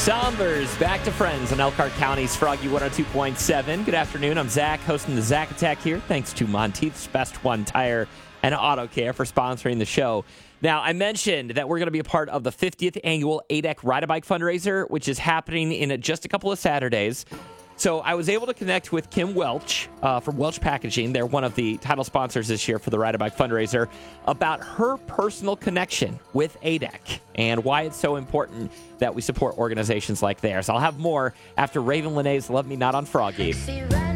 Sombers back to Friends in Elkhart County's Froggy 102.7. Good afternoon. I'm Zach, hosting the Zach Attack here. Thanks to Monteith's Best One Tire and Auto Care for sponsoring the show. Now, I mentioned that we're going to be a part of the 50th annual ADEC Ride-A-Bike fundraiser, which is happening in just a couple of Saturdays. So I was able to connect with Kim Welch from Welch Packaging. They're one of the title sponsors this year for the Ride-A-Bike fundraiser, about her personal connection with ADEC and why it's so important that we support organizations like theirs. I'll have more after Raven Lenae's Love Me Not on Froggy.